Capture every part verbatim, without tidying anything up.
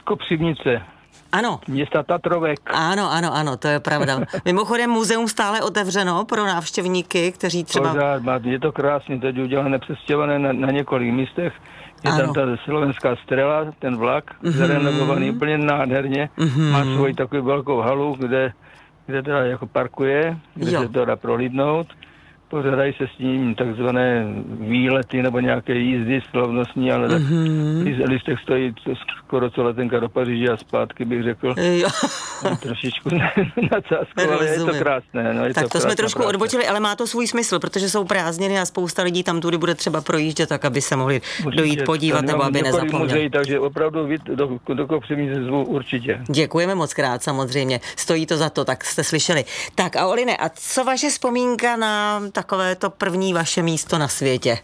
Kopřivnice. Ano. Města Tatrovek. Ano, ano, ano, to je pravda. Mimochodem muzeum stále otevřeno pro návštěvníky, kteří třeba... Pořád, je to krásně, teď udělané, přestěhované na, na několik místech. Je ano. Tam ta slovenská Strela, ten vlak, mm-hmm. zarenovovaný úplně nádherně. Mm-hmm. Má svoji takovou velkou halu, kde, kde teda jako parkuje, kde jo. se to dá prolídnout. Pořádají se s ním takzvané výlety nebo nějaké jízdy slavnostní, ale tak mm-hmm. lístek stojí skoro co letenka do Paříže a zpátky, bych řekl. Jo. Trošičku nadsázkou, ale je to krásné. No, je tak to, to jsme trošku práce. odbočili, ale má to svůj smysl, protože jsou prázdniny a spousta lidí tam tudy bude třeba projíždět, tak aby se mohli určitě dojít podívat nebo aby nezapomněli. Muzeí, takže opravdu do, do Kopřivnice zvu určitě. Děkujeme moc krát, samozřejmě. Stojí to za to, tak jste slyšeli. Tak a Oline, a co vaše vzpomínka na takové to první vaše místo na světě?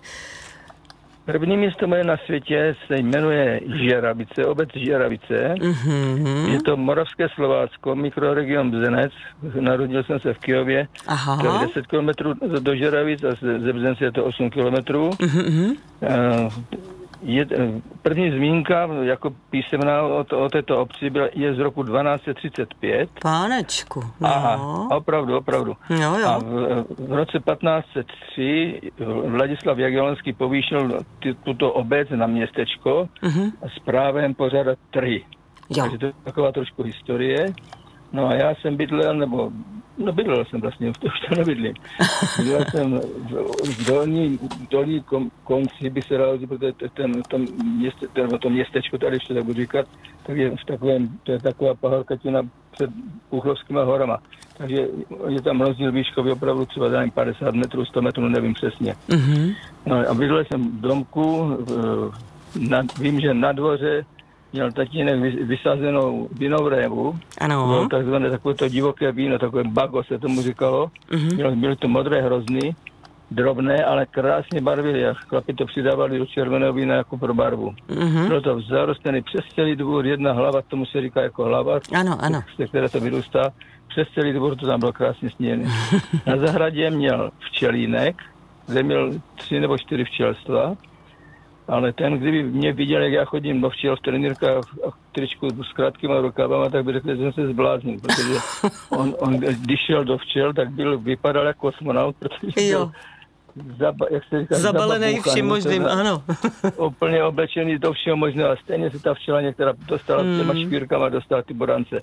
První místo moje na světě se jmenuje Žeravice, obec Žeravice. Mm-hmm. Je to Moravské Slovácko, mikroregion Bzenec. Narodil jsem se v Kyjově. Aha. To je deset kilometrů do Žeravic a ze Bzence je to osm kilometrů. Mm-hmm. Uh, Je, první zmínka jako písemná o, to, o této obci byla, je z roku dvanáct set třicet pět. Pánečku. No. Aha, opravdu, opravdu. Jo, jo. A v, v roce patnáct set tři Vladislav Jagellonský povýšil t, tuto obec na městečko uh-huh. a s právem pořádat trhy. Jo. Takže to je taková trošku historie. No a já jsem bydlel, nebo no bydlel jsem vlastně, už to nebydlím. Bydlel jsem v dolní, dolní kom, konci, by se dalo, protože ten, tom měste, ten, to městečko, tady ještě tak budu říkat, tak je v takovém, to je taková pahorkatina před Puchlovskýma horama. Takže je tam rozdíl výškový opravdu třeba dám padesát metrů, sto metrů, nevím přesně. Mm-hmm. No a bydlel jsem v domku, na, vím, že na dvoře měl tatínek vysazenou vinovrévu. Ano. Bylo takzvané takové to divoké víno, takové bago se tomu říkalo. Uh-huh. Mělo, byly to modré hrozny, drobné, ale krásně barvily a chlapi to přidávali do červeného vína jako pro barvu. Uh-huh. Bylo to zarostlený přes celý dvůr, jedna hlava, tomu se říká jako hlava, ano, ano. z které to vyrůstá. Přes celý dvůr to tam bylo krásně sněné. Na zahradě měl včelínek, kde měl tři nebo čtyři včelstva. Ale ten, kdyby mě viděl, jak já chodím do včel v trenýrkách a v tričku s krátkýma rukávama, tak by řekl, že jsem se zbláznil, protože on, on když šel do včel, tak byl, vypadal jako kosmonaut, protože jo. Zaba, jak se říká, zabalený vším možným, ano. Úplně oblečený do všeho možného a stejně se ta včela některá dostala mm. těma špírkama, dostala ty borance.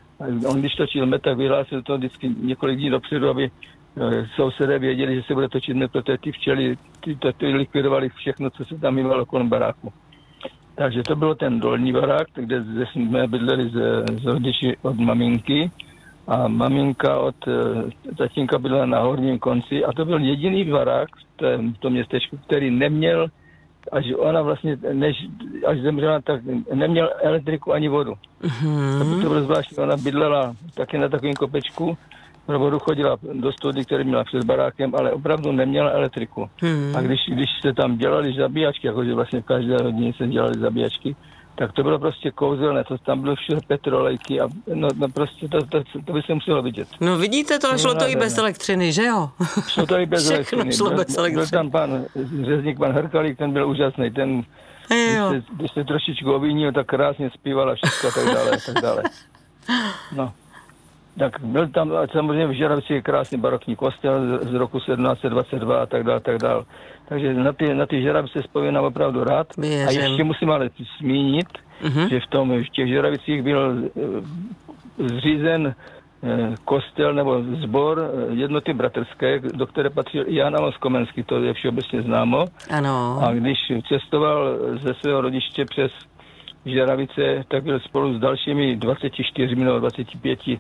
A on když točil met, tak vyhlásil to vždycky několik dní dopředu, aby sousedé věděli, že se bude točit met, protože ty včely ty, ty, ty likvidovali všechno, co se tam mývalo kolem baráku. Takže to byl ten dolní barák, kde jsme bydleli z, z rodiči od maminky a maminka od tatínka bydlela na horním konci a to byl jediný barák v tom, v tom městečku, který neměl, až ona vlastně, než, až zemřela, tak neměl elektriku ani vodu. Mm-hmm. To bylo zvláštní, ona bydlela taky na takovém kopečku, pro vodu chodila do study, který měla před barákem, ale opravdu neměla elektriku. Hmm. A když, když se tam dělali zabíjačky, jakože vlastně v každé rodině se dělali zabíjačky, tak to bylo prostě kouzelné, to tam bylo všude petrolejky a no, no prostě to, to, to, to by se muselo vidět. No vidíte, to šlo to i bez elektřiny, že jo? Šlo to i bez Všechno elektřiny. Šlo bez elektřiny. Byl tam pan řezník, pan Hrkalík, ten byl úžasný, ten, když se, když se trošičku ovínil, tak krásně zpíval a všechno a tak dále, a tak dále. No. Tak byl tam samozřejmě v Žeravici je krásný barokní kostel z, z roku sedmnáct set dvacet dva a tak dále, tak dále. Takže na ty, na ty Žeravice vzpomínám opravdu rád. Věřím. A ještě musím ale zmínit, uh-huh. že v, tom, v těch Žeravicích byl e, zřízen e, kostel nebo sbor jednoty bratrské, do které patřil i Jan Amos Komenský, to je všeobecně známo. Ano. A když cestoval ze svého rodiště přes Žeravice, tak byl spolu s dalšími dvaceti čtyřmi nebo dvaceti pěti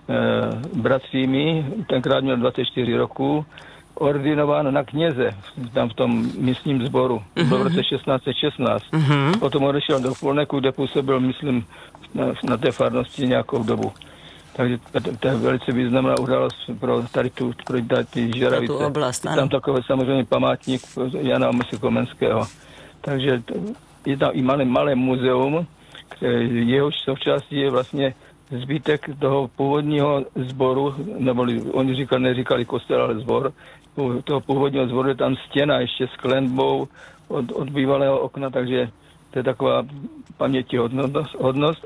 bratřími, tenkrát měl dvacet čtyři roku, ordinován na kněze tam v tom místním sboru. Mm-hmm. Byl v roce šestnáct set šestnáct. Mm-hmm. Potom odešel do Polneku, kde působil, myslím, na, na té farnosti nějakou dobu. Takže to, to je velice významná událost pro tady tu, pro tady ty Žeravice. Tu oblast, je tam takový samozřejmě památník Jana Amose Komenského. Takže je tam i malé, malé muzeum, jehož součástí je vlastně zbytek toho původního sboru, nebo oni říkali, neříkali kostel, ale sbor, toho původního sboru je tam stěna ještě s klenbou od, od bývalého okna, takže to je taková pamětihodnost.